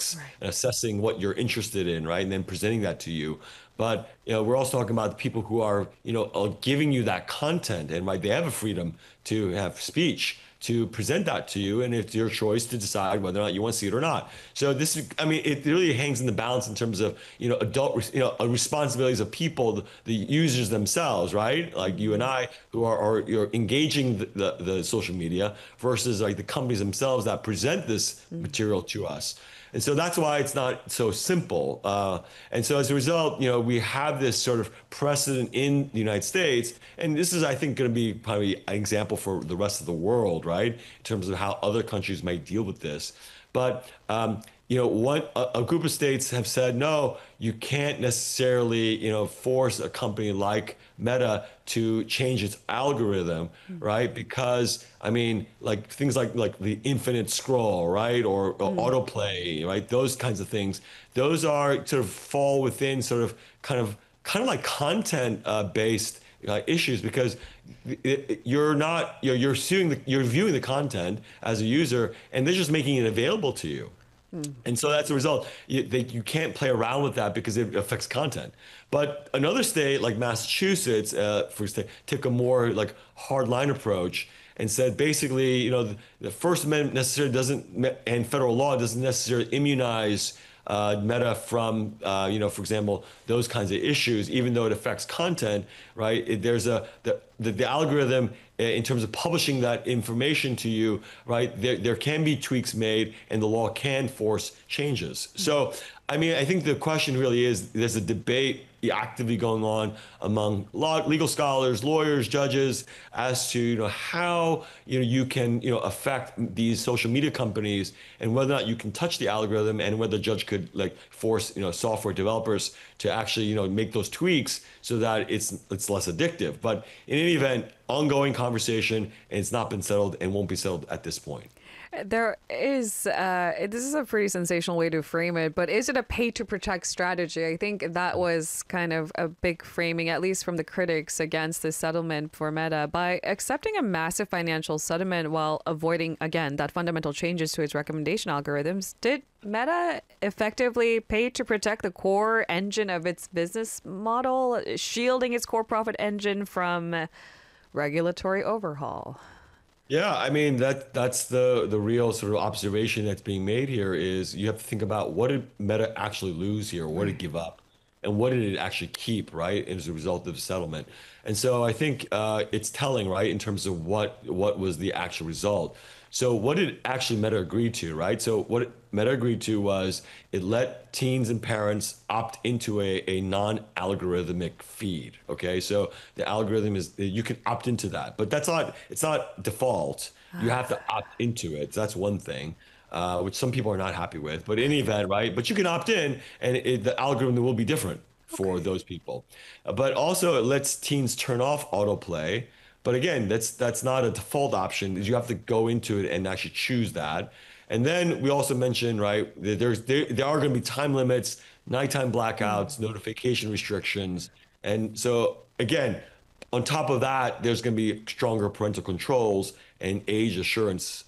analytics Right. and assessing what you're interested in, right? And then presenting that to you. But we're also talking about the people who are, giving you that content, and right, they have a freedom to have speech to present that to you, and it's your choice to decide whether or not you want to see it or not. So this is, I mean, it really hangs in the balance in terms of adult, responsibilities of people, the users themselves, right? Like you and I, who are you're engaging the social media versus like the companies themselves that present this material to us. And so that's why it's not so simple. And so as a result, we have this sort of precedent in the United States. And this is, I think, going to be probably an example for the rest of the world, right? In terms of how other countries might deal with this. But a group of states have said, no, you can't necessarily, force a company like Meta to change its algorithm, right? Because I mean, like things like the infinite scroll, right, or autoplay, right? Those kinds of things. Those are sort of fall within sort of kind of like content based issues because you're not you're viewing the content as a user and they're just making it available to you. And so that's a result. You can't play around with that because it affects content. But another state like Massachusetts, for example, took a more like hardline approach and said basically, the First Amendment necessarily doesn't, and federal law doesn't necessarily immunize Meta from, for example, those kinds of issues, even though it affects content, right? There's the algorithm in terms of publishing that information to you, right? There can be tweaks made and the law can force changes. So, I mean, I think the question really is there's a debate actively going on among legal scholars, lawyers, judges, as to how you can affect these social media companies and whether or not you can touch the algorithm and whether the judge could like force software developers to actually make those tweaks so that it's less addictive. But in any event, ongoing conversation, and it's not been settled and won't be settled at this point. There is, this is a pretty sensational way to frame it, but is it a pay to protect strategy? I think that was kind of a big framing, at least from the critics against this settlement for Meta. By accepting a massive financial settlement while avoiding, again, that fundamental changes to its recommendation algorithms, did Meta effectively pay to protect the core engine of its business model, shielding its core profit engine from regulatory overhaul? Yeah, I mean that's the real sort of observation that's being made here is you have to think about what did Meta actually lose here, what did it give up, and what did it actually keep, right, as a result of the settlement. And so I think it's telling, right, in terms of what was the actual result. So what did actually Meta agree to, right? So what Meta agreed to was it let teens and parents opt into a non-algorithmic feed. Okay, so the algorithm is you can opt into that, but it's not default. You have to opt into it. So that's one thing. Which some people are not happy with, but in any event, right? But you can opt in, and the algorithm will be different for Okay. those people. But also, it lets teens turn off autoplay. But again, that's not a default option. You have to go into it and actually choose that. And then we also mentioned, right, that there are going to be time limits, nighttime blackouts, notification restrictions, and so again, on top of that, there's going to be stronger parental controls and age assurance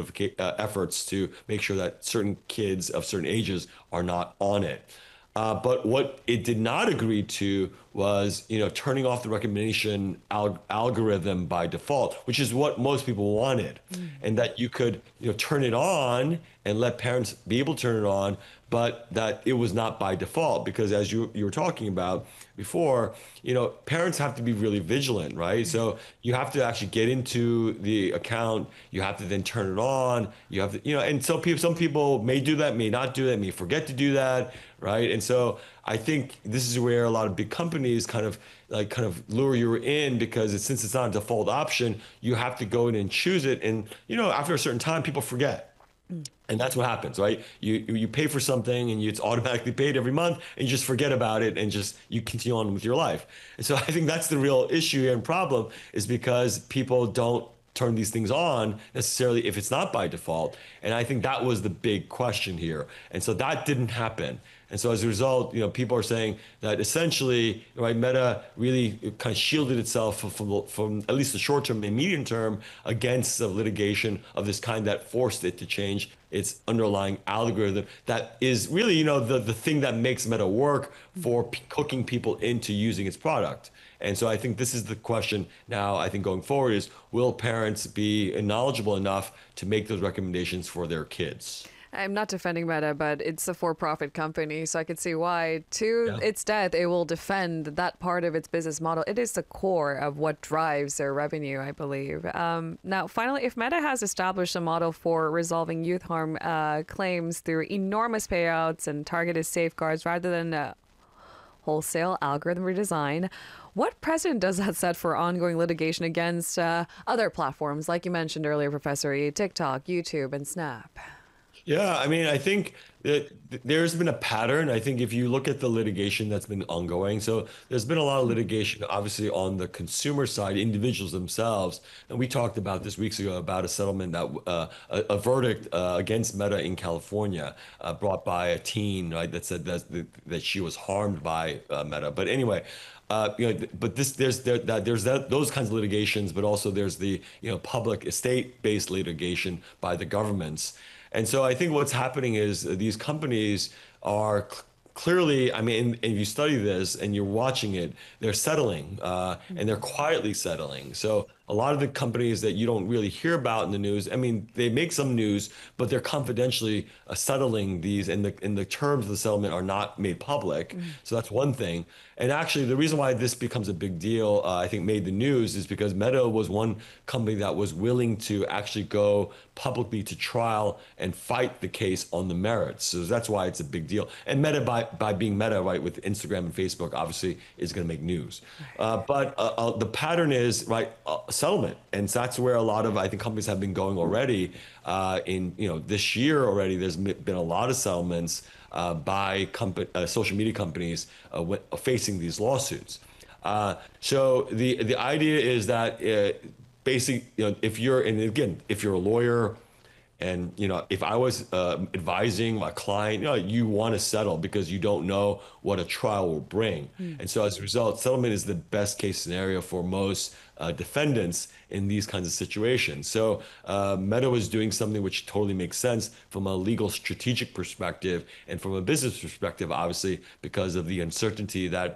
efforts to make sure that certain kids of certain ages are not on it. But what it did not agree to was, turning off the recommendation algorithm by default, which is what most people wanted, and that you could, turn it on and let parents be able to turn it on, but that it was not by default because, as you were talking about before, parents have to be really vigilant, right? So you have to actually get into the account. You have to then turn it on. You have to, and so some people may do that, may not do that, may forget to do that, right? And so I think this is where a lot of big companies kind of lure you in because since it's not a default option, you have to go in and choose it. And after a certain time, people forget. And that's what happens, right? You pay for something and it's automatically paid every month and you just forget about it and just you continue on with your life. And so I think that's the real issue here and problem is because people don't turn these things on necessarily if it's not by default. And I think that was the big question here. And so that didn't happen. And so as a result, people are saying that essentially, right, Meta really kind of shielded itself from at least the short term and medium term against the litigation of this kind that forced it to change its underlying algorithm. That is really, the thing that makes Meta work for cooking people into using its product. And so I think this is the question now, I think going forward is, will parents be knowledgeable enough to make those recommendations for their kids? I'm not defending Meta, but it's a for-profit company, so I could see why. To its death, it will defend that part of its business model. It is the core of what drives their revenue, I believe. Now, finally, if Meta has established a model for resolving youth harm claims through enormous payouts and targeted safeguards rather than wholesale algorithm redesign, what precedent does that set for ongoing litigation against other platforms, like you mentioned earlier, Professor E, TikTok, YouTube, and Snap? Yeah, I mean, I think that there's been a pattern. I think if you look at the litigation that's been ongoing, so there's been a lot of litigation, obviously, on the consumer side, individuals themselves. And we talked about this weeks ago about a settlement that a verdict against Meta in California brought by a teen, right, that said that she was harmed by Meta. But anyway, but there's those kinds of litigations, but also there's the public estate-based litigation by the governments. And so I think what's happening is these companies are clearly, I mean, if you study this and you're watching it, they're settling and they're quietly settling. So a lot of the companies that you don't really hear about in the news, I mean, they make some news, but they're confidentially settling these, and the terms of the settlement are not made public. So that's one thing. And actually, the reason why this becomes a big deal, I think, made the news is because Meta was one company that was willing to actually go publicly to trial and fight the case on the merits. So that's why it's a big deal. And Meta, by being Meta, right, with Instagram and Facebook, obviously is going to make news. But the pattern is, right, settlement. And so that's where a lot of, I think, companies have been going already. In this year already, there's been a lot of settlements by social media companies facing these lawsuits. So the idea is that basically, if you're, and again, if you're a lawyer, and if I was advising my client, you want to settle because you don't know what a trial will bring. And so as a result, settlement is the best case scenario for most defendants in these kinds of situations. So Meta was doing something which totally makes sense from a legal strategic perspective and from a business perspective, obviously, because of the uncertainty that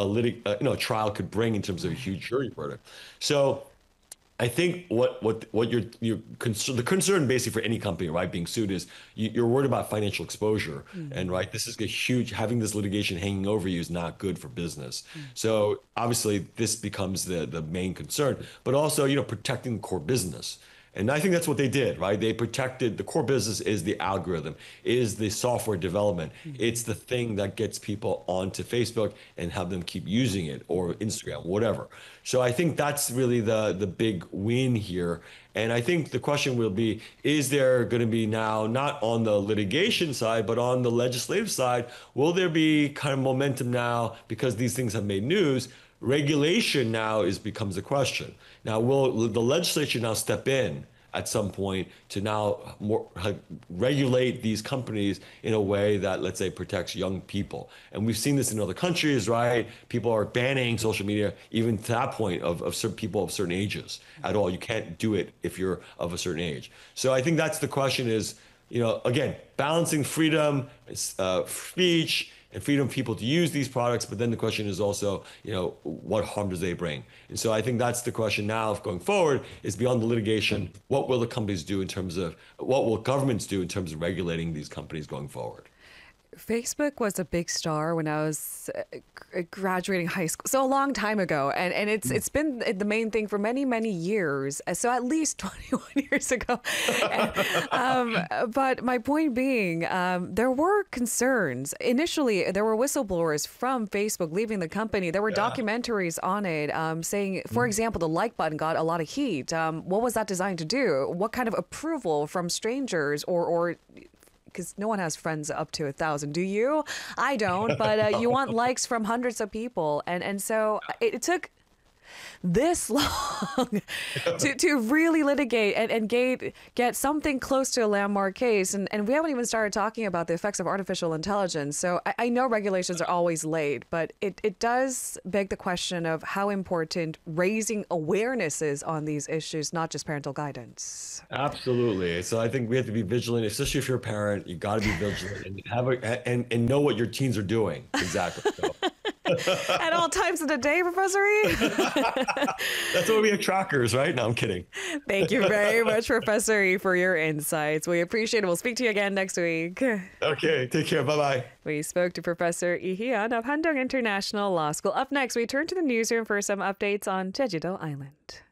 a trial could bring in terms of a huge jury verdict. So I think what the concern basically for any company, right, being sued is you're worried about financial exposure. And right, this is a huge, having this litigation hanging over you is not good for business. So obviously this becomes the main concern, but also, protecting the core business. And I think that's what they did, right? They protected the core business is the algorithm, is the software development. It's the thing that gets people onto Facebook and have them keep using it, or Instagram, whatever. So I think that's really the big win here. And I think the question will be, is there going to be now, not on the litigation side, but on the legislative side, will there be kind of momentum now because these things have made news? Regulation now becomes a question. Now, will the legislature now step in at some point to now regulate these companies in a way that, let's say, protects young people? And we've seen this in other countries, right? People are banning social media even to that point of certain people of certain ages at all. You can't do it if you're of a certain age. So I think that's the question is, again, balancing freedom, speech, and freedom of people to use these products. But then the question is also, what harm does they bring? And so I think that's the question now of going forward is beyond the litigation. What will the companies do in terms of, what will governments do in terms of regulating these companies going forward? Facebook was a big star when I was graduating high school, so a long time ago, and it's been the main thing for many years. So at least 21 years ago. But my point being, there were concerns initially. There were whistleblowers from Facebook leaving the company. There were documentaries on it saying, for example, the like button got a lot of heat. What was that designed to do? What kind of approval from strangers or because no one has friends up to 1,000. Do you? I don't. But you want likes from hundreds of people, and so it took this long to really litigate and get something close to a landmark case. And we haven't even started talking about the effects of artificial intelligence. So I know regulations are always late, but it does beg the question of how important raising awareness is on these issues, not just parental guidance. Absolutely. So I think we have to be vigilant, especially if you're a parent. You got to be vigilant and and know what your teens are doing. Exactly. So. At all times of the day, Professor E. That's why we have trackers, right? No, I'm kidding. Thank you very much, Professor E, for your insights. We appreciate it. We'll speak to you again next week. Okay, take care. Bye-bye. We spoke to Professor Lee Hyun of Handong International Law School. Up next, we turn to the newsroom for some updates on Jeju-do Island.